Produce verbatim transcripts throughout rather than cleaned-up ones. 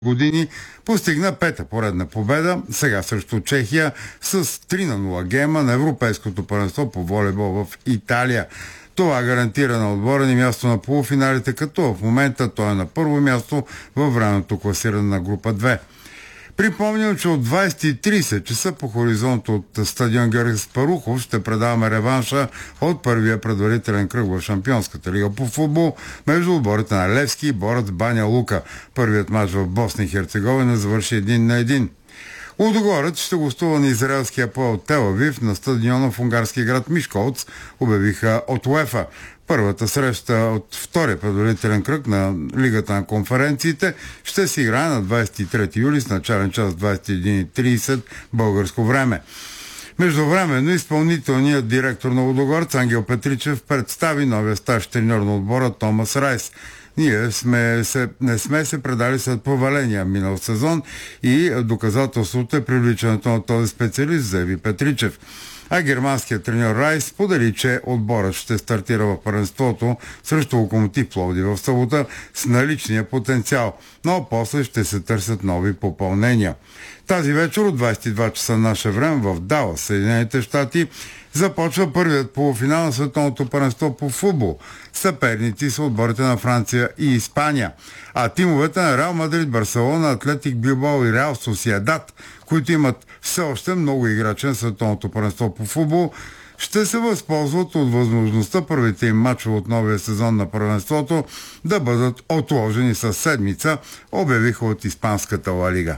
години постигна пета поредна победа, сега срещу Чехия с три на нула гейма на Европейското първенство по волейбол в Италия. Това гарантира на отбора ни място на полуфиналите, като в момента той е на първо място във времето класиране на група две. Припомням, че от двайсет и трийсет часа по хоризонта от стадион Георги Спарухов ще предаваме реванша от първия предварителен кръг в Шампионската лига по футбол между отборите на Левски и Борец Баня Лука. Първият мач в Босна и Херцеговина завърши един на един. Лудогорец ще гостува на израелския Апоел Тел Авив на стадиона в унгарски град Мишколц, обявиха от УЕФА. Първата среща от втория предварителен кръг на Лигата на конференциите ще се играе на двайсет и трети юли с начален час двайсет и една и трийсет българско време. Междувременно изпълнителният директор на Лудогорец Ангел Петричев представи новия старш треньор на отбора Томас Райс. Ние сме се, не сме се предали след проваления минал сезон и доказателството е привличането на този специалист, заяви Петричев. А германският треньор Райс сподели, че отборът ще стартира в първенството срещу Локомотив Пловдив в събота с наличния потенциал, но после ще се търсят нови попълнения. Тази вечер от двайсет и два часа наше време в Далас, Съединените щати, започва първият полуфинал на световното първенство по футбол. Съперници са отборите на Франция и Испания. А тимовете на Реал Мадрид, Барселона, Атлетик Билбао и Реал Сосиедад, които имат все още много играчи на световното първенство по футбол, ще се възползват от възможността първите им мачове от новия сезон на първенството да бъдат отложени със седмица, обявиха от Испанската Ла Лига.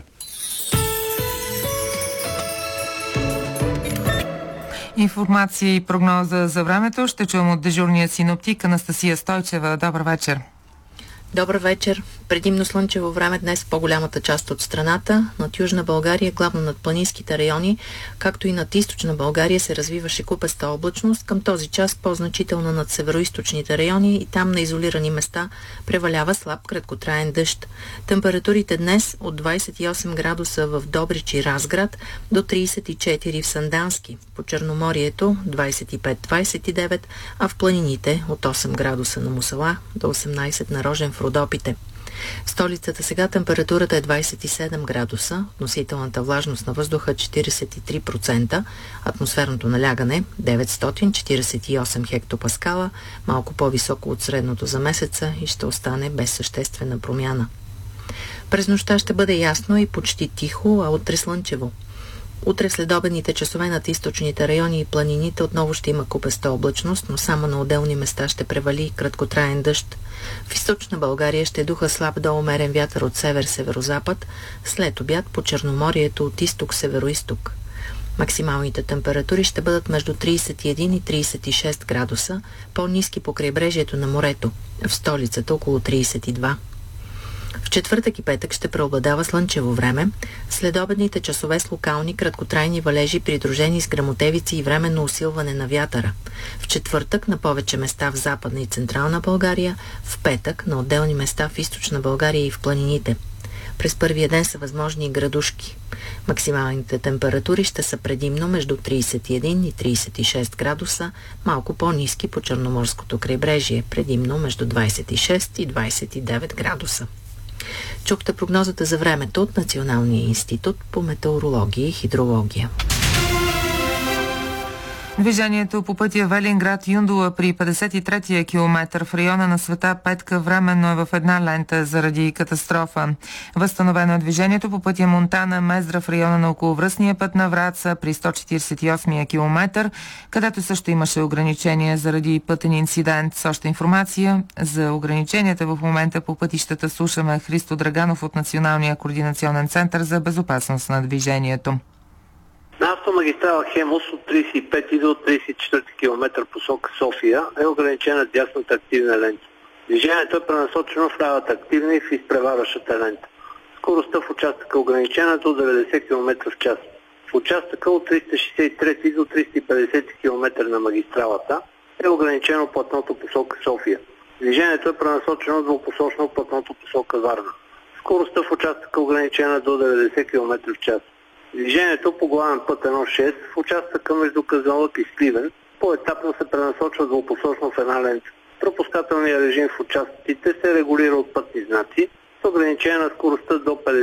Информация и прогноза за времето ще чуем от дежурния синоптик Анастасия Стойчева. Добър вечер. Добър вечер. Предимно слънчево време днес в по-голямата част от страната. Над Южна България, главно над планинските райони, както и над Източна България се развиваше купеста облачност. Към този час по-значително над североизточните райони и там на изолирани места превалява слаб краткотраен дъжд. Температурите днес от двайсет и осем градуса в Добрич и Разград до трийсет и четири в Сандански. По Черноморието двайсет и пет до двайсет и девет, а в планините от осем градуса на Мусала до осемнайсет на Рожен в Родопите. В столицата сега температурата е двайсет и седем градуса, относителната влажност на въздуха четирийсет и три процента, атмосферното налягане деветстотин четирийсет и осем хектопаскала, малко по-високо от средното за месеца и ще остане без съществена промяна. През нощта ще бъде ясно и почти тихо, а утре слънчево. Утре в следобедните часове над източните райони и планините отново ще има купеста облачност, но само на отделни места ще превали краткотраен дъжд. В Източна България ще духа слаб до умерен вятър от север-северозапад, след обяд по Черноморието от изток-североизток. Максималните температури ще бъдат между трийсет и един и трийсет и шест градуса, по-ниски по крайбрежието на морето, в столицата около трийсет и два. В четвъртък и петък ще преобладава слънчево време, следобедните часове с локални краткотрайни валежи, придружени с гръмотевици и временно усилване на вятъра. В четвъртък на повече места в Западна и Централна България, в петък на отделни места в Източна България и в планините. През първия ден са възможни и градушки. Максималните температури ще са предимно между трийсет и един и трийсет и шест градуса, малко по-ниски по Черноморското крайбрежие, предимно между двайсет и шест и двайсет и девет градуса. Чухте прогнозата за времето от Националния институт по метеорология и хидрология. Движението по пътя Велинград-Юндола при петдесет и третия километър в района на Света Петка временно е в една лента заради катастрофа. Възстановено е движението по пътя Монтана-Мездра в района на околовръстния път на Враца при сто четирийсет и осми километър, където също имаше ограничения заради пътен инцидент. С още информация за ограниченията в момента по пътищата слушаме Христо Драганов от Националния координационен център за безопасност на движението. На автомагистрала Хемус от трийсет и пети до трийсет и четвърти километър посока София е ограничена дясната активна лента. Движението е пренасочено в лявата активна и в изпреварващата лента. Скоростта в участъка е ограничена до деветдесет километра в час. В участъка от триста шестдесет и трети до триста и петдесети километър на магистралата е ограничено платното посока София. Движението е пренасочено двупосочно платното посока Варна. Скоростта в участъка е ограничена до деветдесет километра в час. Движението по главен път едно шест в участъка между Казанлък и Сливен по-етапно се пренасочва двупосочно в една лента. Пропускателният режим в участъците се регулира от пътни знаци, с ограничение на скоростта до петдесет